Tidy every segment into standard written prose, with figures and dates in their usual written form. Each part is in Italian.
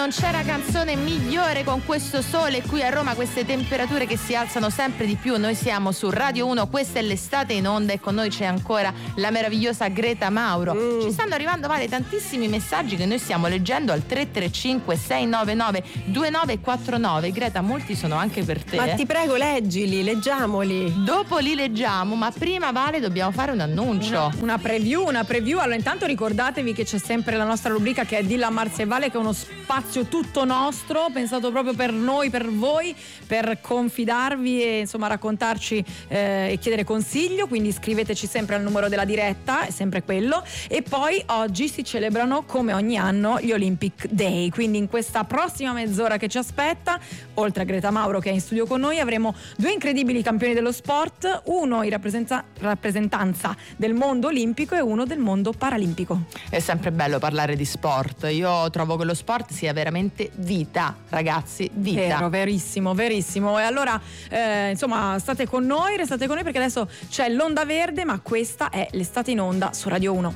non c'era canzone migliore con questo sole qui a Roma, queste temperature che si alzano sempre di più. Noi siamo su Radio 1, questa è l'estate in onda e con noi c'è ancora la meravigliosa Greta Mauro. Ci stanno arrivando tantissimi messaggi che noi stiamo leggendo al 335 699 2949. Greta, molti sono anche per te. Ma ti prego, leggili, leggiamoli. Dopo li leggiamo, ma prima, Vale, dobbiamo fare un annuncio. Una preview. Allora, intanto ricordatevi che c'è sempre la nostra rubrica che è Dilla Marzia e Vale, che è uno spazio tutto nostro, pensato proprio per noi, per voi, per confidarvi e insomma raccontarci e chiedere consiglio. Quindi scriveteci sempre al numero della diretta, è sempre quello. E poi oggi si celebrano come ogni anno gli Olympic Day, quindi in questa prossima mezz'ora che ci aspetta, oltre a Greta Mauro che è in studio con noi, avremo due incredibili campioni dello sport, uno in rappresentanza del mondo olimpico e uno del mondo paralimpico. È sempre bello parlare di sport, io trovo che lo sport sia veramente vita, ragazzi, vita. Vero, verissimo. E allora insomma restate con noi perché adesso c'è l'Onda Verde, ma questa è l'estate in onda su Radio 1.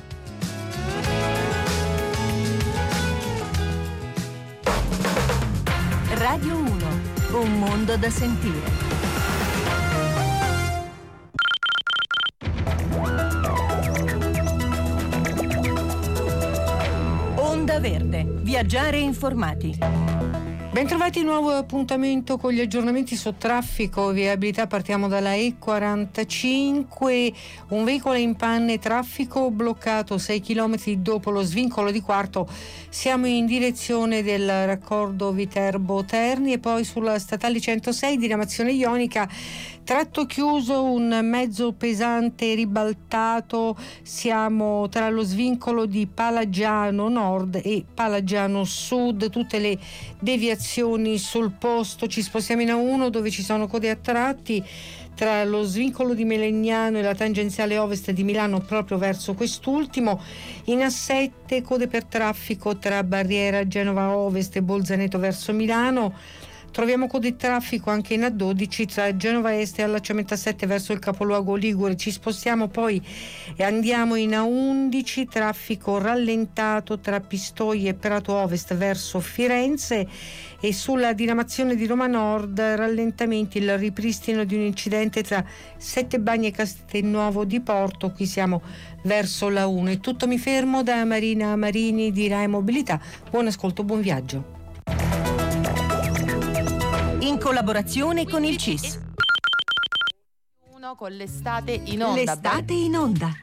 Radio 1, un mondo da sentire. Onda Verde, viaggiare informati. Bentrovati, nuovo appuntamento con gli aggiornamenti su traffico, viabilità. Partiamo dalla E45, un veicolo in panne, traffico bloccato 6 km dopo lo svincolo di Quarto, siamo in direzione del raccordo Viterbo-Terni. E poi sulla statale 106 diramazione ionica, tratto chiuso, un mezzo pesante ribaltato, siamo tra lo svincolo di Palagiano Nord e Palagiano Sud, tutte le deviazioni sul posto. Ci spostiamo in A1 dove ci sono code a tratti tra lo svincolo di Melegnano e la tangenziale ovest di Milano proprio verso quest'ultimo. In A7 code per traffico tra Barriera Genova Ovest e Bolzaneto verso Milano. Troviamo code di traffico anche in A12 tra Genova Est e allacciamento A7 verso il capoluogo Ligure. Ci spostiamo poi e andiamo in A11, traffico rallentato tra Pistoia e Prato Ovest verso Firenze. E sulla diramazione di Roma Nord rallentamenti, il ripristino di un incidente tra Sette Bagni e Castelnuovo di Porto. Qui siamo verso la 1. È tutto, mi fermo da Marina Marini di Rai Mobilità. Buon ascolto, buon viaggio. In collaborazione con il CIS. Uno con l'estate in onda. L'estate in onda.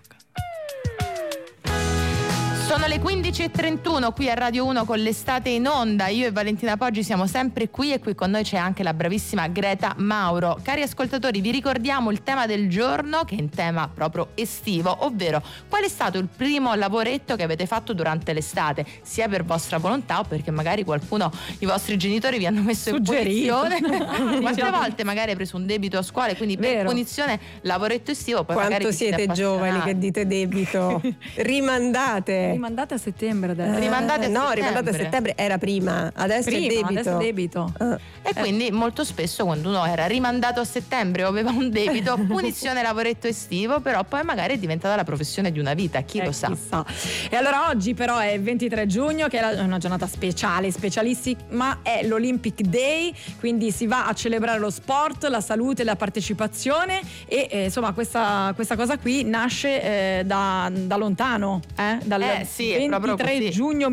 Sono le 15:31 qui a Radio 1 con l'estate in onda. Io e Valentina Poggi siamo sempre qui e qui con noi c'è anche la bravissima Greta Mauro. Cari ascoltatori, vi ricordiamo il tema del giorno, che è un tema proprio estivo, ovvero qual è stato il primo lavoretto che avete fatto durante l'estate, sia per vostra volontà o perché magari qualcuno, i vostri genitori vi hanno messo in punizione. Quante volte magari hai preso un debito a scuola e quindi per punizione lavoretto estivo, poi quanto magari siete giovani che dite debito. Rimandate a settembre adesso. Rimandate a settembre, era prima, adesso è debito. E quindi molto spesso quando uno era rimandato a settembre o aveva un debito, punizione lavoretto estivo, però poi magari è diventata la professione di una vita, chi lo sa. Chissà. E allora oggi però è il 23 giugno, che è una giornata specialissima, è l'Olympic Day, quindi si va a celebrare lo sport, la salute, la partecipazione e insomma questa cosa qui nasce da lontano, sì, 23 giugno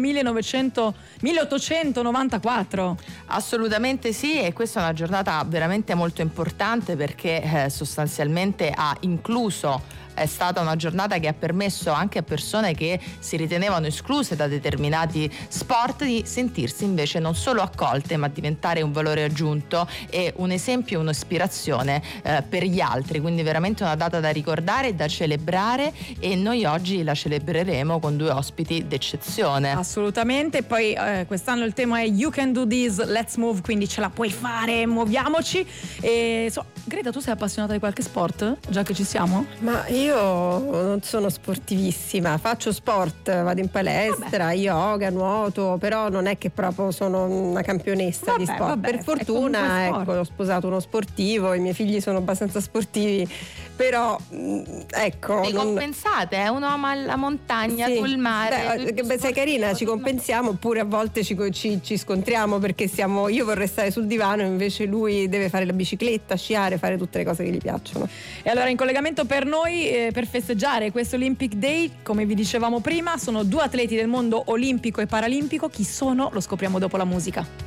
1894. Assolutamente sì, e questa è una giornata veramente molto importante perché sostanzialmente ha incluso, è stata una giornata che ha permesso anche a persone che si ritenevano escluse da determinati sport di sentirsi invece non solo accolte ma diventare un valore aggiunto e un esempio, un'ispirazione per gli altri, quindi veramente una data da ricordare e da celebrare, e noi oggi la celebreremo con due ospiti d'eccezione. Assolutamente. Poi quest'anno il tema è You Can Do This, Let's Move, quindi ce la puoi fare, muoviamoci. E Greta, tu sei appassionata di qualche sport? Già che ci siamo? Ma io non sono sportivissima, faccio sport, vado in palestra, yoga, nuoto, però non è che proprio sono una campionessa di sport. Per fortuna, ecco, ho sposato uno sportivo, i miei figli sono abbastanza sportivi, però ecco. Vi compensate, uno ama la montagna, sul mare. Sei carina, ci compensiamo, oppure a volte ci scontriamo perché io vorrei stare sul divano, invece lui deve fare la bicicletta, sciare, fare tutte le cose che gli piacciono. E allora in collegamento per noi, per festeggiare questo Olympic Day, come vi dicevamo prima, sono 2 atleti del mondo olimpico e paralimpico. Chi sono? Lo scopriamo dopo la musica.